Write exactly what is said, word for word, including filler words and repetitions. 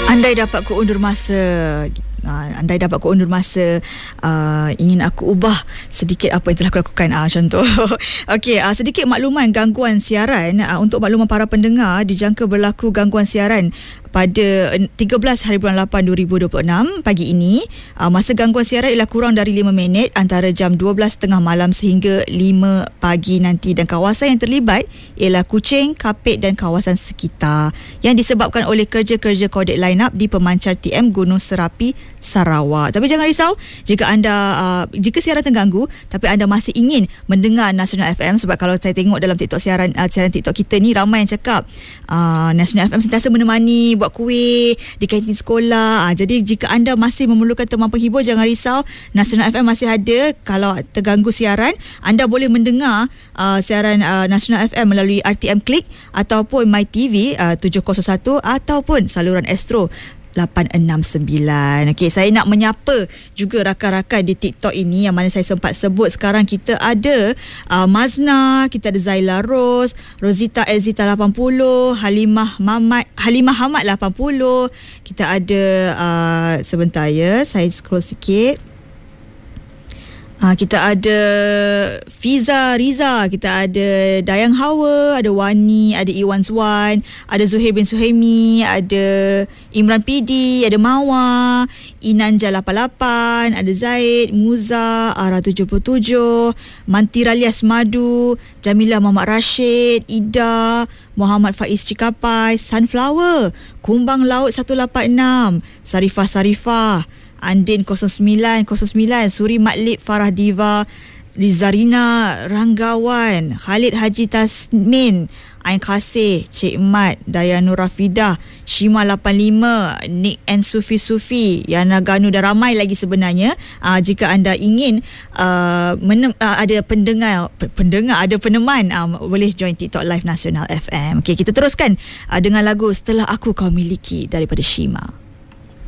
Andai dapat ku undur masa, uh, andai dapat ku undur masa, uh, ingin aku ubah sedikit apa yang telah aku lakukan. Uh, macam tu. Okey, uh, sedikit makluman gangguan siaran. Uh, untuk makluman para pendengar, dijangka berlaku gangguan siaran pada tiga belas hari bulan lapan dua ribu dua puluh enam pagi ini. Uh, masa gangguan siaran ialah kurang dari lima minit antara jam dua belas tiga puluh malam sehingga lima pagi nanti, dan kawasan yang terlibat ialah Kuching, Kapit dan kawasan sekitar, yang disebabkan oleh kerja-kerja kodek line up di pemancar T M Gunung Serapi, Sarawak. Tapi jangan risau jika anda uh, jika siaran terganggu tapi anda masih ingin mendengar Nasional F M, sebab kalau saya tengok dalam TikTok siaran uh, siaran TikTok kita ni ramai yang cakap uh, Nasional F M sentiasa menemani buat kuih di kantin sekolah. Ha, jadi jika anda masih memerlukan teman penghibur, jangan risau, Nasional F M masih ada. Kalau terganggu siaran, anda boleh mendengar uh, siaran uh, Nasional F M melalui R T M Click ataupun MyTV uh, tujuh kosong satu ataupun saluran Astro lapan enam sembilan. Okey, saya nak menyapa juga rakan-rakan di TikTok ini yang mana saya sempat sebut. Sekarang kita ada uh, Mazna, kita ada Zaila Rose, Rosita Elzita lapan puluh, Halimah Mamat, Halimah Hamad lapan puluh. Kita ada uh, sebentar ya, saya scroll sikit. Ha, kita ada Fiza Riza, kita ada Dayang Hawa, ada Wani, ada Iwan Zwan, ada Zuhair bin Suhaimi, ada Imran P D, ada Mawa, Inanja lapan lapan, ada Zaid, Muza, Ara tujuh puluh tujuh, Mantira Lias Madu, Jamilah Muhammad Rashid, Ida, Muhammad Faiz Cikapai, Sunflower, Kumbang Laut satu lapan enam, Sarifah Sarifah, Andin kosong sembilan kosong sembilan, Suri Matlib, Farah Diva, Rizarina Ranggawan, Khalid Haji Tasmin, Ain Kasih, Cik Mat, Dayanur Rafidah, Shima lapan lima, Nick and Sufi Sufi, Yana Ganu dan ramai lagi sebenarnya. Uh, jika anda ingin uh, menem, uh, ada pendengar pendengar ada peneman, uh, boleh join TikTok Live Nasional F M. Okey, kita teruskan uh, dengan lagu Setelah Aku Kau Miliki daripada Shima.